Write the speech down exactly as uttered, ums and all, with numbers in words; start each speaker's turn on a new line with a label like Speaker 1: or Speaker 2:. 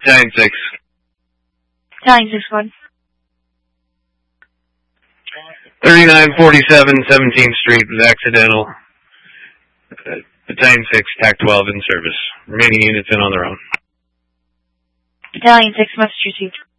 Speaker 1: Battalion six.
Speaker 2: Battalion six one.
Speaker 1: thirty-nine forty-seven seventeenth Street was accidental. Uh, Battalion six, T A C twelve in service. Remaining units in on their own.
Speaker 2: Battalion six must received.